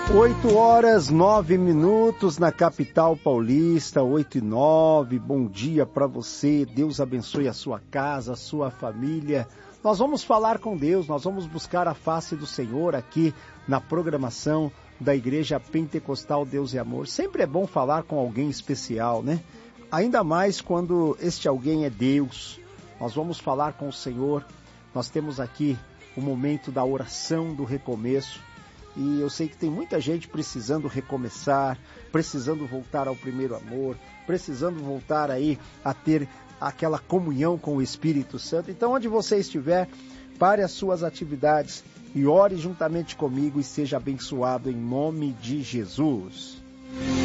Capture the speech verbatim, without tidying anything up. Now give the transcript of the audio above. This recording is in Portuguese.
Oito horas, nove minutos na capital paulista, oito e nove. Bom dia para você, Deus abençoe a sua casa, a sua família. Nós vamos falar com Deus, nós vamos buscar a face do Senhor aqui na programação da Igreja Pentecostal Deus e Amor. Sempre é bom falar com alguém especial, né? Ainda mais quando este alguém é Deus. Nós vamos falar com o Senhor. Nós temos aqui o momento da oração do recomeço. E eu sei que tem muita gente precisando recomeçar, precisando voltar ao primeiro amor, precisando voltar aí a ter aquela comunhão com o Espírito Santo. Então, onde você estiver, pare as suas atividades e ore juntamente comigo e seja abençoado em nome de Jesus.